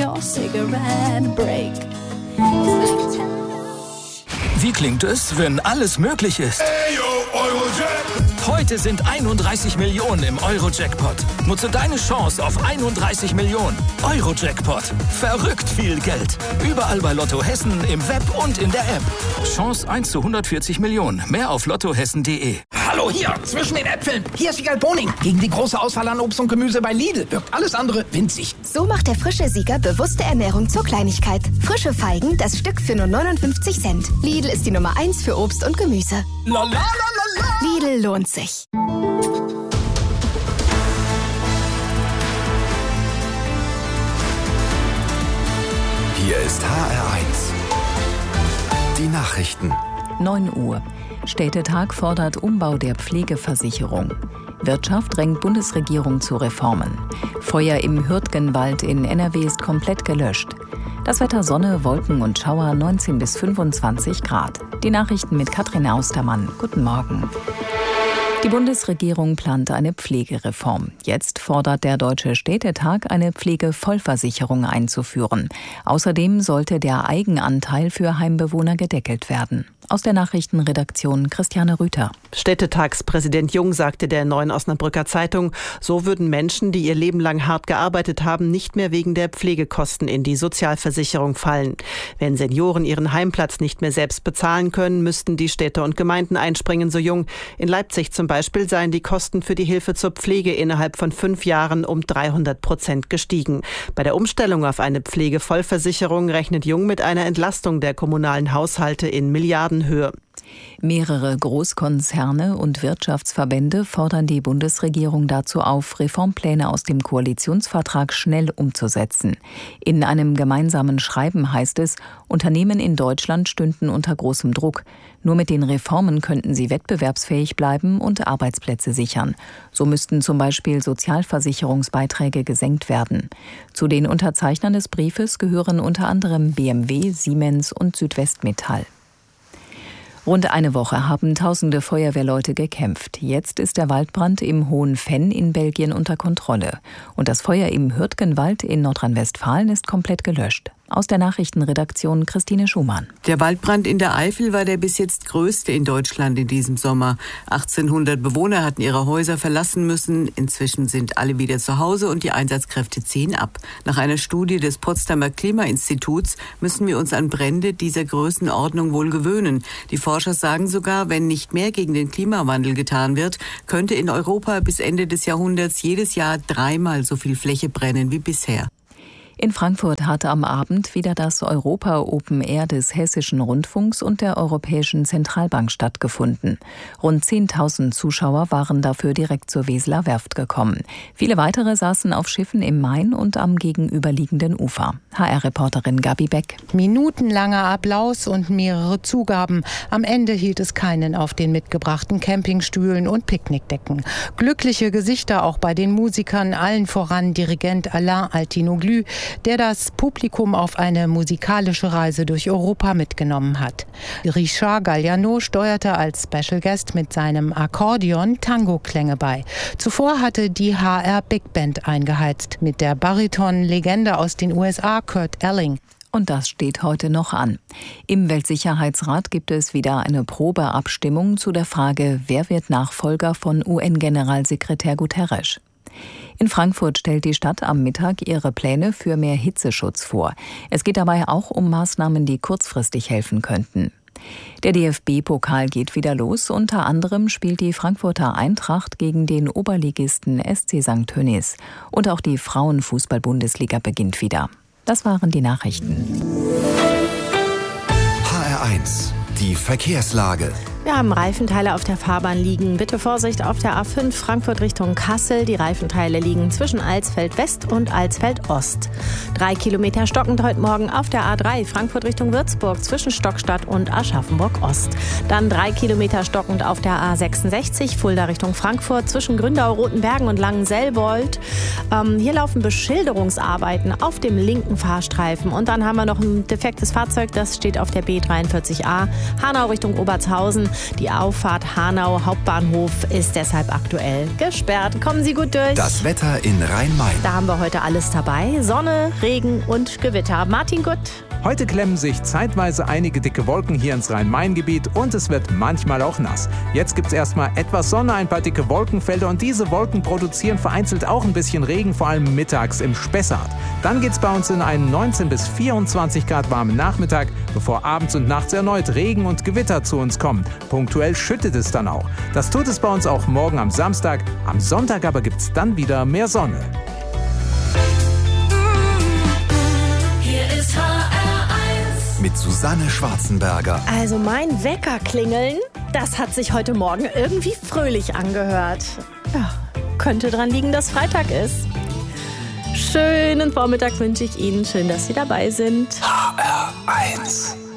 your cigarette break. Wie klingt es, wenn alles möglich ist? Heute sind 31 Millionen im Euro-Jackpot. Nutze deine Chance auf 31 Millionen. Euro-Jackpot. Verrückt viel Geld. Überall bei Lotto Hessen, im Web und in der App. Chance 1 zu 140 Millionen. Mehr auf lottohessen.de. Hallo, hier, zwischen den Äpfeln. Hier ist Sieger Boning. Gegen die große Auswahl an Obst und Gemüse bei Lidl wirkt alles andere winzig. So macht der frische Sieger bewusste Ernährung zur Kleinigkeit. Frische Feigen, das Stück für nur 59 Cent. Lidl ist die Nummer 1 für Obst und Gemüse. La la la la la. Lidl lohnt sich. Hier ist HR1. Die Nachrichten. 9 Uhr. Städtetag fordert Umbau der Pflegeversicherung. Wirtschaft drängt Bundesregierung zu Reformen. Feuer im Hürtgenwald in NRW ist komplett gelöscht. Das Wetter Sonne, Wolken und Schauer 19 bis 25 Grad. Die Nachrichten mit Katrin Austermann. Guten Morgen. Die Bundesregierung plant eine Pflegereform. Jetzt fordert der Deutsche Städtetag, eine Pflegevollversicherung einzuführen. Außerdem sollte der Eigenanteil für Heimbewohner gedeckelt werden. Aus der Nachrichtenredaktion Christiane Rüther. Städtetagspräsident Jung sagte der Neuen Osnabrücker Zeitung, so würden Menschen, die ihr Leben lang hart gearbeitet haben, nicht mehr wegen der Pflegekosten in die Sozialversicherung fallen. Wenn Senioren ihren Heimplatz nicht mehr selbst bezahlen können, müssten die Städte und Gemeinden einspringen, so Jung. In Leipzig zum Beispiel seien die Kosten für die Hilfe zur Pflege innerhalb von 5 Jahren um 300% gestiegen. Bei der Umstellung auf eine Pflegevollversicherung rechnet Jung mit einer Entlastung der kommunalen Haushalte in Milliardenhöhe. Mehrere Großkonzerne und Wirtschaftsverbände fordern die Bundesregierung dazu auf, Reformpläne aus dem Koalitionsvertrag schnell umzusetzen. In einem gemeinsamen Schreiben heißt es, Unternehmen in Deutschland stünden unter großem Druck. Nur mit den Reformen könnten sie wettbewerbsfähig bleiben und Arbeitsplätze sichern. So müssten zum Beispiel Sozialversicherungsbeiträge gesenkt werden. Zu den Unterzeichnern des Briefes gehören unter anderem BMW, Siemens und Südwestmetall. Rund eine Woche haben tausende Feuerwehrleute gekämpft. Jetzt ist der Waldbrand im Hohen Venn in Belgien unter Kontrolle. Und das Feuer im Hürtgenwald in Nordrhein-Westfalen ist komplett gelöscht. Aus der Nachrichtenredaktion Christine Schumann. Der Waldbrand in der Eifel war der bis jetzt größte in Deutschland in diesem Sommer. 1800 Bewohner hatten ihre Häuser verlassen müssen. Inzwischen sind alle wieder zu Hause und die Einsatzkräfte ziehen ab. Nach einer Studie des Potsdamer Klimainstituts müssen wir uns an Brände dieser Größenordnung wohl gewöhnen. Die Forscher sagen sogar, wenn nicht mehr gegen den Klimawandel getan wird, könnte in Europa bis Ende des Jahrhunderts jedes Jahr 3-mal so viel Fläche brennen wie bisher. In Frankfurt hatte am Abend wieder das Europa Open Air des Hessischen Rundfunks und der Europäischen Zentralbank stattgefunden. Rund 10.000 Zuschauer waren dafür direkt zur Weseler Werft gekommen. Viele weitere saßen auf Schiffen im Main und am gegenüberliegenden Ufer. HR-Reporterin Gabi Beck. Minutenlanger Applaus und mehrere Zugaben. Am Ende hielt es keinen auf den mitgebrachten Campingstühlen und Picknickdecken. Glückliche Gesichter auch bei den Musikern, allen voran Dirigent Alain Altinoglu, der das Publikum auf eine musikalische Reise durch Europa mitgenommen hat. Richard Galliano steuerte als Special Guest mit seinem Akkordeon Tango-Klänge bei. Zuvor hatte die HR Big Band eingeheizt mit der Bariton-Legende aus den USA Kurt Elling. Und das steht heute noch an. Im Weltsicherheitsrat gibt es wieder eine Probeabstimmung zu der Frage, wer wird Nachfolger von UN-Generalsekretär Guterres. In Frankfurt stellt die Stadt am Mittag ihre Pläne für mehr Hitzeschutz vor. Es geht dabei auch um Maßnahmen, die kurzfristig helfen könnten. Der DFB-Pokal geht wieder los. Unter anderem spielt die Frankfurter Eintracht gegen den Oberligisten SC St. Tönnies. Und auch die Frauenfußball-Bundesliga beginnt wieder. Das waren die Nachrichten. HR1, die Verkehrslage. Wir haben Reifenteile auf der Fahrbahn liegen. Bitte Vorsicht auf der A5 Frankfurt Richtung Kassel. Die Reifenteile liegen zwischen Alsfeld West und Alsfeld Ost. 3 Kilometer stockend heute Morgen auf der A3 Frankfurt Richtung Würzburg zwischen Stockstadt und Aschaffenburg Ost. Dann 3 Kilometer stockend auf der A66 Fulda Richtung Frankfurt zwischen Gründau, Rotenbergen und Langenselbold. Hier laufen Beschilderungsarbeiten auf dem linken Fahrstreifen. Und dann haben wir noch ein defektes Fahrzeug, das steht auf der B43A Hanau Richtung Obertshausen. Die Auffahrt Hanau Hauptbahnhof ist deshalb aktuell gesperrt. Kommen Sie gut durch. Das Wetter in Rhein-Main. Da haben wir heute alles dabei. Sonne, Regen und Gewitter. Martin Gutt. Heute klemmen sich zeitweise einige dicke Wolken hier ins Rhein-Main-Gebiet und es wird manchmal auch nass. Jetzt gibt es erstmal etwas Sonne, ein paar dicke Wolkenfelder und diese Wolken produzieren vereinzelt auch ein bisschen Regen, vor allem mittags im Spessart. Dann geht es bei uns in einen 19 bis 24 Grad warmen Nachmittag, bevor abends und nachts erneut Regen und Gewitter zu uns kommen. Punktuell schüttet es dann auch. Das tut es bei uns auch morgen am Samstag. Am Sonntag aber gibt es dann wieder mehr Sonne. Hier ist HR1 mit Susanne Schwarzenberger. Also mein Wecker klingeln, das hat sich heute Morgen irgendwie fröhlich angehört. Ja, könnte dran liegen, dass Freitag ist. Schönen Vormittag wünsche ich Ihnen. Schön, dass Sie dabei sind. HR1